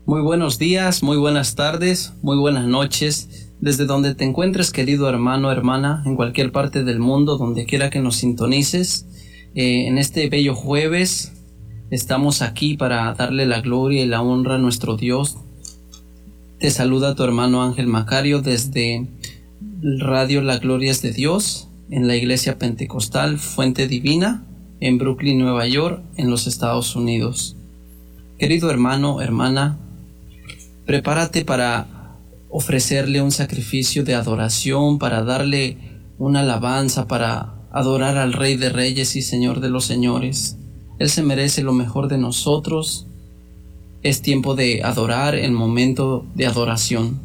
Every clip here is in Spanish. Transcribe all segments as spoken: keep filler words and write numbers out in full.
Muy buenos días, muy buenas tardes, muy buenas noches, desde donde te encuentres, querido hermano, hermana, en cualquier parte del mundo, donde quiera que nos sintonices. Eh, en este bello jueves estamos aquí para darle la gloria y la honra a nuestro Dios. Te saluda tu hermano Ángel Macario desde Radio La Gloria es de Dios, en la Iglesia Pentecostal Fuente Divina, en Brooklyn, Nueva York, en los Estados Unidos. Querido hermano, hermana, prepárate para ofrecerle un sacrificio de adoración, para darle una alabanza, para adorar al Rey de Reyes y Señor de los Señores. Él se merece lo mejor de nosotros. Es tiempo de adorar, el momento de adoración.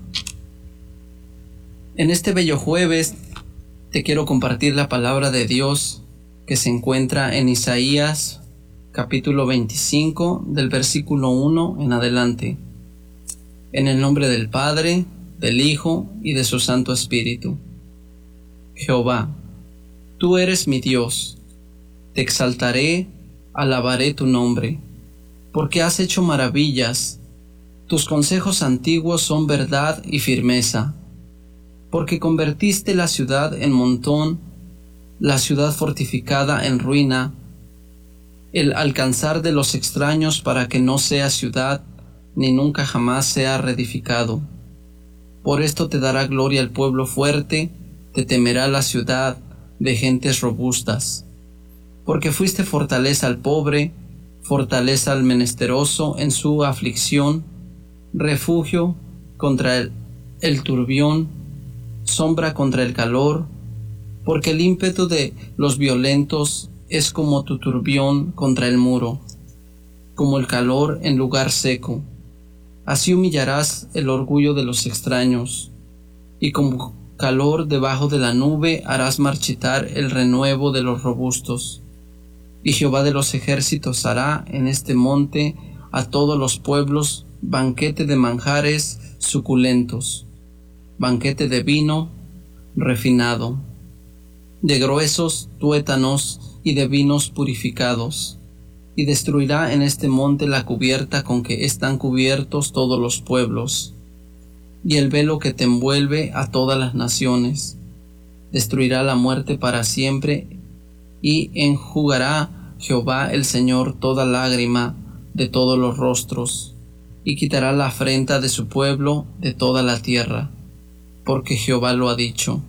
En este bello jueves te quiero compartir la palabra de Dios que se encuentra en Isaías capítulo veinticinco del versículo uno en adelante. En el nombre del Padre, del Hijo y de su Santo Espíritu. Jehová, tú eres mi Dios, te exaltaré, alabaré tu nombre, porque has hecho maravillas, tus consejos antiguos son verdad y firmeza, porque convertiste la ciudad en montón, la ciudad fortificada en ruina, el alcanzar de los extraños para que no sea ciudad, ni nunca jamás sea reedificado. Por esto te dará gloria el pueblo fuerte, te temerá la ciudad de gentes robustas. Porque fuiste fortaleza al pobre, fortaleza al menesteroso en su aflicción, refugio contra el, el turbión, sombra contra el calor, porque el ímpetu de los violentos es como tu turbión contra el muro, como el calor en lugar seco. Así humillarás el orgullo de los extraños, y como calor debajo de la nube harás marchitar el renuevo de los robustos. Y Jehová de los ejércitos hará en este monte a todos los pueblos banquete de manjares suculentos, banquete de vino refinado, de gruesos tuétanos y de vinos purificados, y destruirá en este monte la cubierta con que están cubiertos todos los pueblos, y el velo que te envuelve a todas las naciones. Destruirá la muerte para siempre, y enjugará Jehová el Señor toda lágrima de todos los rostros, y quitará la afrenta de su pueblo de toda la tierra, porque Jehová lo ha dicho.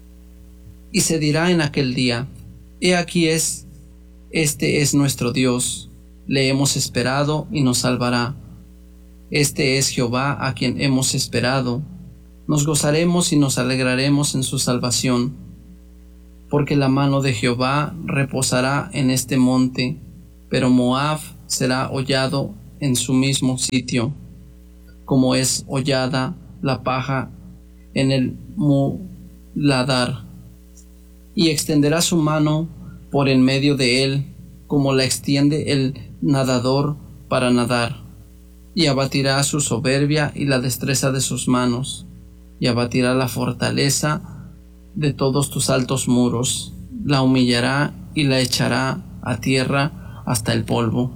Y se dirá en aquel día: He aquí es, este es nuestro Dios, le hemos esperado y nos salvará. Este es Jehová a quien hemos esperado, nos gozaremos y nos alegraremos en su salvación. Porque la mano de Jehová reposará en este monte, pero Moab será hollado en su mismo sitio, como es hollada la paja en el muladar. Y extenderá su mano por en medio de él, como la extiende el nadador para nadar, y abatirá su soberbia y la destreza de sus manos, y abatirá la fortaleza de todos tus altos muros, la humillará y la echará a tierra hasta el polvo.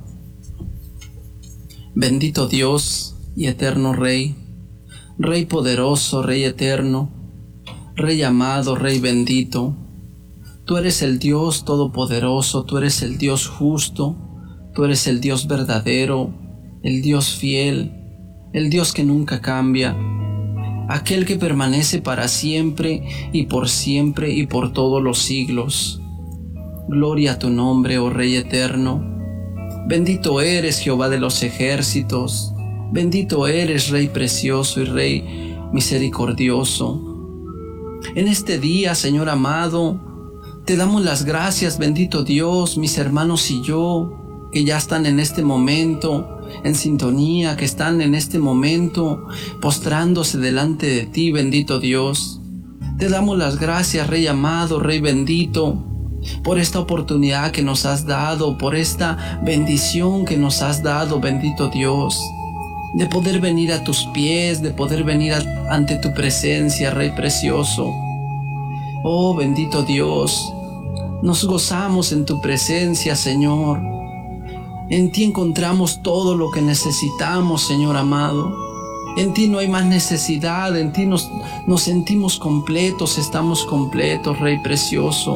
Bendito Dios y eterno Rey, Rey poderoso, Rey eterno, Rey amado, Rey bendito, tú eres el Dios todopoderoso, tú eres el Dios justo, tú eres el Dios verdadero, el Dios fiel, el Dios que nunca cambia, aquel que permanece para siempre y por siempre y por todos los siglos. Gloria a tu nombre, oh Rey eterno. Bendito eres, Jehová de los ejércitos, bendito eres, Rey precioso y Rey misericordioso. En este día, Señor amado, te damos las gracias, bendito Dios, mis hermanos y yo, que ya están en este momento en sintonía, que están en este momento postrándose delante de ti, bendito Dios. Te damos las gracias, Rey amado, Rey bendito, por esta oportunidad que nos has dado, por esta bendición que nos has dado, bendito Dios, de poder venir a tus pies, de poder venir a, ante tu presencia, Rey precioso. Oh, bendito Dios, nos gozamos en tu presencia, Señor. En ti encontramos todo lo que necesitamos, Señor amado. En ti no hay más necesidad, en ti nos, nos sentimos completos, estamos completos, Rey precioso.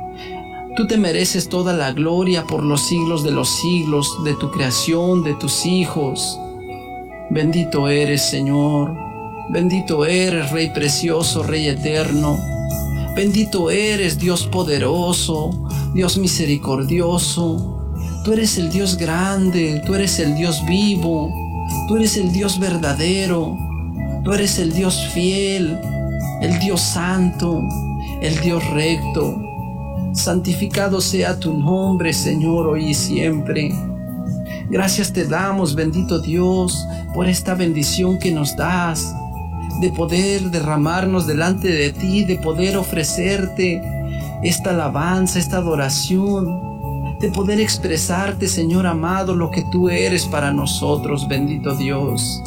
Tú te mereces toda la gloria por los siglos de los siglos, de tu creación, de tus hijos. Bendito eres, Señor. Bendito eres, Rey precioso, Rey eterno. Bendito eres, Dios poderoso, Dios misericordioso. Tú eres el Dios grande, tú eres el Dios vivo, tú eres el Dios verdadero, tú eres el Dios fiel, el Dios santo, el Dios recto. Santificado sea tu nombre, Señor, hoy y siempre. Gracias te damos, bendito Dios, por esta bendición que nos das, de poder derramarnos delante de ti, de poder ofrecerte esta alabanza, esta adoración, de poder expresarte, Señor amado, lo que tú eres para nosotros, bendito Dios.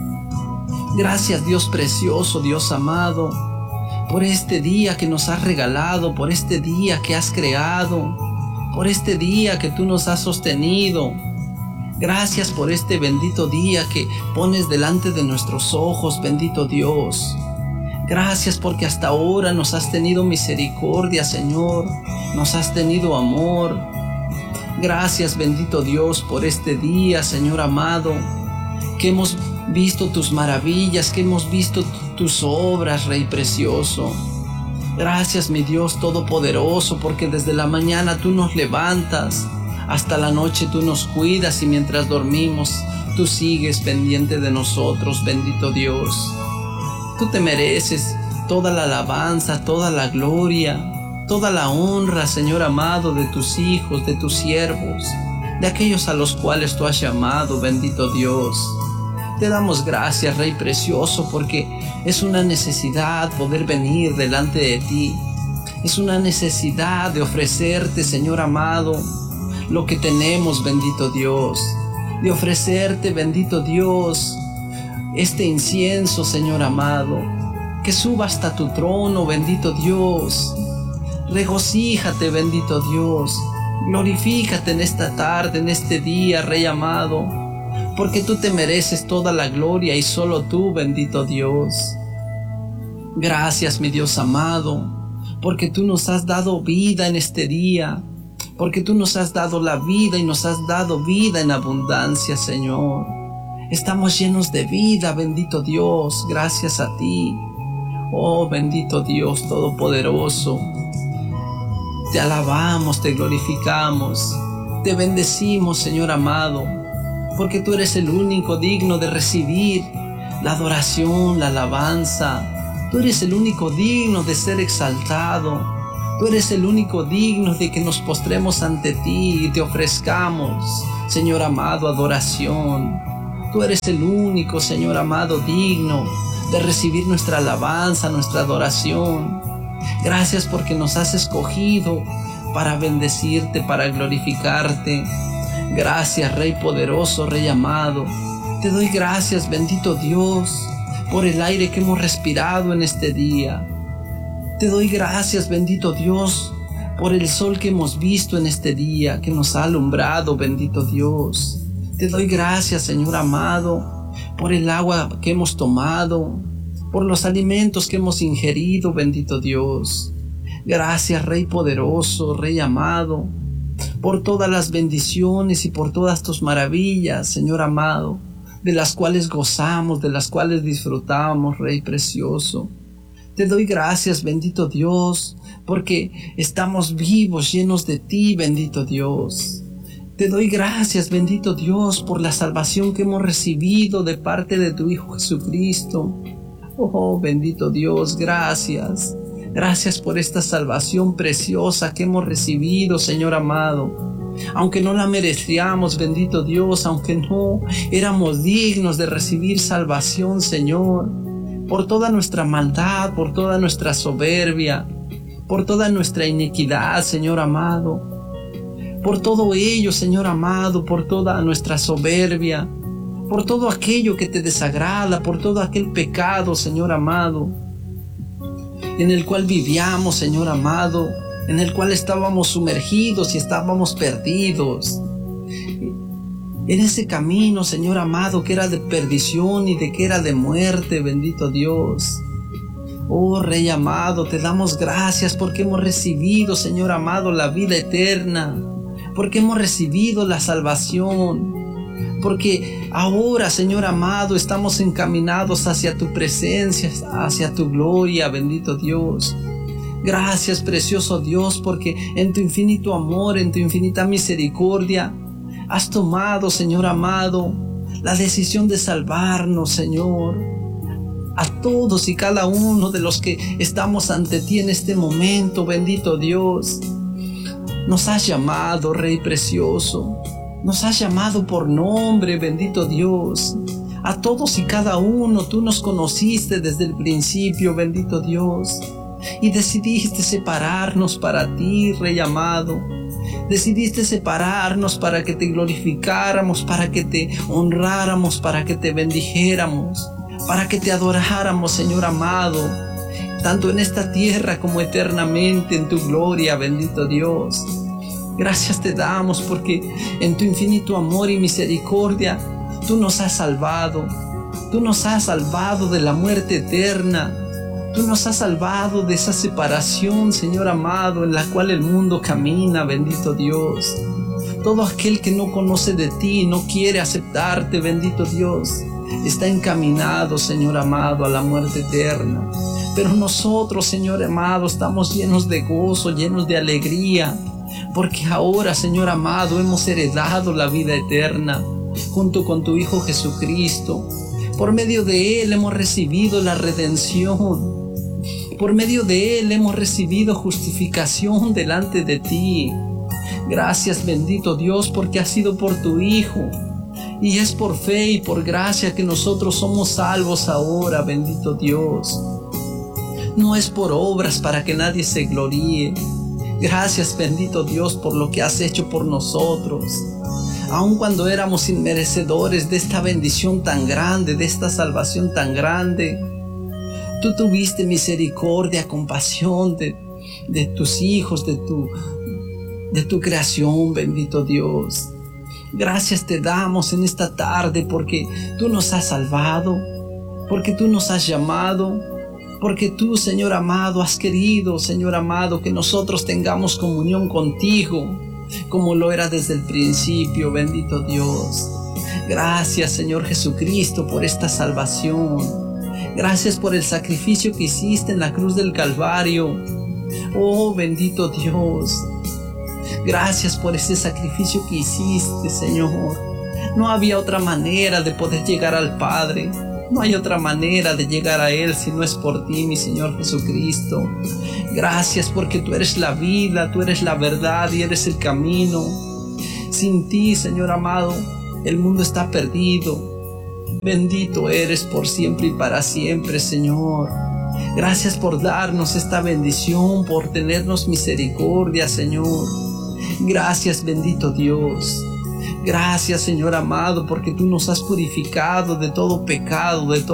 Gracias, Dios precioso, Dios amado, por este día que nos has regalado, por este día que has creado, por este día que tú nos has sostenido. Gracias por este bendito día que pones delante de nuestros ojos, bendito Dios. Gracias porque hasta ahora nos has tenido misericordia, Señor, nos has tenido amor. Gracias, bendito Dios, por este día, Señor amado, que hemos visto tus maravillas, que hemos visto tus obras, Rey precioso. Gracias, mi Dios todopoderoso, porque desde la mañana tú nos levantas, hasta la noche tú nos cuidas y mientras dormimos tú sigues pendiente de nosotros, bendito Dios. Tú te mereces toda la alabanza, toda la gloria, toda la honra, Señor amado, de tus hijos, de tus siervos, de aquellos a los cuales tú has llamado, bendito Dios. Te damos gracias, Rey precioso, porque es una necesidad poder venir delante de ti. Es una necesidad de ofrecerte, Señor amado, lo que tenemos, bendito Dios. De ofrecerte, bendito Dios, este incienso, Señor amado, que suba hasta tu trono, bendito Dios. Regocíjate, bendito Dios. Glorifícate en esta tarde, en este día, Rey amado, porque tú te mereces toda la gloria y solo tú, bendito Dios. Gracias, mi Dios amado, porque tú nos has dado vida en este día, porque tú nos has dado la vida y nos has dado vida en abundancia, Señor. Estamos llenos de vida, bendito Dios, gracias a ti. Oh, bendito Dios todopoderoso. Te alabamos, te glorificamos, te bendecimos, Señor amado, porque tú eres el único digno de recibir la adoración, la alabanza. Tú eres el único digno de ser exaltado. Tú eres el único digno de que nos postremos ante ti y te ofrezcamos, Señor amado, adoración. Tú eres el único, Señor amado, digno de recibir nuestra alabanza, nuestra adoración. Gracias porque nos has escogido para bendecirte, para glorificarte. Gracias, Rey poderoso, Rey amado. Te doy gracias, bendito Dios, por el aire que hemos respirado en este día. Te doy gracias, bendito Dios, por el sol que hemos visto en este día, que nos ha alumbrado, bendito Dios. Te doy gracias, Señor amado, por el agua que hemos tomado, por los alimentos que hemos ingerido, bendito Dios. Gracias, Rey poderoso, Rey amado, por todas las bendiciones y por todas tus maravillas, Señor amado, de las cuales gozamos, de las cuales disfrutamos, Rey precioso. Te doy gracias, bendito Dios, porque estamos vivos, llenos de ti, bendito Dios. Te doy gracias, bendito Dios, por la salvación que hemos recibido de parte de tu Hijo Jesucristo. Oh, bendito Dios, gracias. Gracias por esta salvación preciosa que hemos recibido, Señor amado. Aunque no la merecíamos, bendito Dios, aunque no éramos dignos de recibir salvación, Señor, por toda nuestra maldad, por toda nuestra soberbia, por toda nuestra iniquidad, Señor amado, por todo ello, Señor amado, por toda nuestra soberbia, por todo aquello que te desagrada, por todo aquel pecado, Señor amado, en el cual vivíamos, Señor amado, en el cual estábamos sumergidos y estábamos perdidos. en ese camino, Señor amado, que era de perdición y de que era de muerte, bendito Dios. Oh Rey amado, te damos gracias porque hemos recibido, Señor amado, la vida eterna, porque hemos recibido la salvación, porque ahora, Señor amado, estamos encaminados hacia tu presencia, hacia tu gloria, bendito Dios. Gracias, precioso Dios, porque en tu infinito amor, en tu infinita misericordia, has tomado, Señor amado, la decisión de salvarnos, Señor, a todos y cada uno de los que estamos ante ti en este momento, bendito Dios. Nos has llamado, Rey precioso, nos has llamado por nombre, bendito Dios. A todos y cada uno tú nos conociste desde el principio, bendito Dios, y decidiste separarnos para ti, Rey amado. Decidiste separarnos para que te glorificáramos, para que te honráramos, para que te bendijéramos, para que te adoráramos, Señor amado, tanto en esta tierra como eternamente en tu gloria, bendito Dios. Gracias te damos porque en tu infinito amor y misericordia tú nos has salvado. Tú nos has salvado de la muerte eterna. Tú nos has salvado de esa separación, Señor amado, en la cual el mundo camina, bendito Dios. Todo aquel que no conoce de ti, no quiere aceptarte, bendito Dios, está encaminado, Señor amado, a la muerte eterna. Pero nosotros, Señor amado, estamos llenos de gozo, llenos de alegría, porque ahora, Señor amado, hemos heredado la vida eterna junto con tu Hijo Jesucristo. Por medio de Él hemos recibido la redención. Por medio de Él hemos recibido justificación delante de ti. Gracias, bendito Dios, porque ha sido por tu Hijo. Y es por fe y por gracia que nosotros somos salvos ahora, bendito Dios. No es por obras para que nadie se gloríe. Gracias, bendito Dios, por lo que has hecho por nosotros. Aun cuando éramos inmerecedores de esta bendición tan grande, de esta salvación tan grande, tú tuviste misericordia, compasión de, de tus hijos, de tu, de tu creación, bendito Dios. Gracias te damos en esta tarde porque tú nos has salvado, porque tú nos has llamado, porque tú, Señor amado, has querido, Señor amado, que nosotros tengamos comunión contigo, como lo era desde el principio, bendito Dios. Gracias, Señor Jesucristo, por esta salvación. Gracias por el sacrificio que hiciste en la cruz del Calvario. Oh, bendito Dios. Gracias por ese sacrificio que hiciste, Señor. No había otra manera de poder llegar al Padre. No hay otra manera de llegar a Él si no es por ti, mi Señor Jesucristo. Gracias porque tú eres la vida, tú eres la verdad y eres el camino. Sin ti, Señor amado, el mundo está perdido. Bendito eres por siempre y para siempre, Señor. Gracias por darnos esta bendición, por tenernos misericordia, Señor. Gracias, bendito Dios. Gracias, Señor amado, porque tú nos has purificado de todo pecado, de todo